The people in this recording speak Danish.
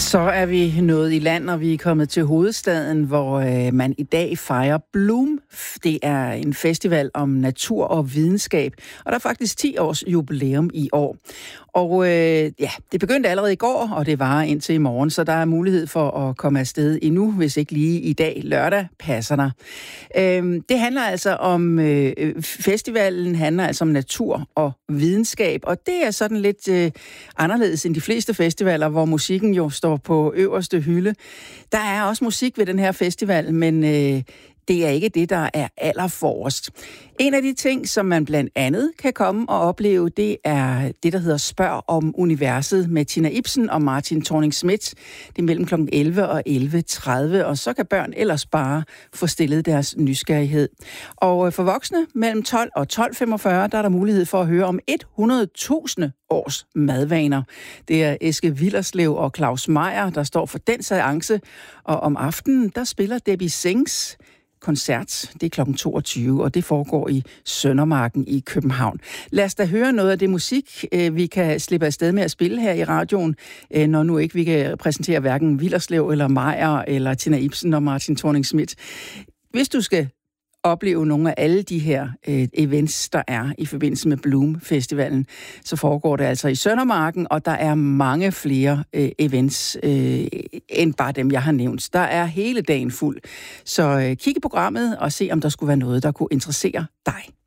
Så er vi nået i land, og vi er kommet til hovedstaden, hvor man i dag fejrer Bloom. Det er en festival om natur og videnskab, og der er faktisk 10 års jubilæum i år. Og det begyndte allerede i går, og det varer indtil i morgen, så der er mulighed for at komme afsted endnu, hvis ikke lige i dag lørdag passer der. Det handler altså om, festivalen handler altså om natur og videnskab, og det er sådan lidt anderledes end de fleste festivaler, hvor musikken jo står på øverste hylde. Der er også musik ved den her festival, men det er ikke det, der er allerforrest. En af de ting, som man blandt andet kan komme og opleve, det er det, der hedder Spørg om universet med Tina Ibsen og Martin Thorning-Schmidt. Det er mellem kl. 11 og 11.30, og så kan børn ellers bare få stillet deres nysgerrighed. Og for voksne mellem 12 og 12.45, der er der mulighed for at høre om 100.000 års madvaner. Det er Eske Willerslev og Claus Meyer, der står for den seance, og om aftenen, der spiller Debbie Sings koncert. Det er kl. 22, og det foregår i Søndermarken i København. Lad os da høre noget af det musik, vi kan slippe afsted med at spille her i radioen, når nu ikke vi kan præsentere hverken Willerslev eller Meyer eller Tina Ibsen og Martin Thorning-Schmidt. Hvis du skal opleve nogle af alle de her events, der er i forbindelse med Bloom-festivalen, så foregår det altså i Søndermarken, og der er mange flere events end bare dem, jeg har nævnt. Der er hele dagen fuld. Så kig i programmet og se, om der skulle være noget, der kunne interessere dig.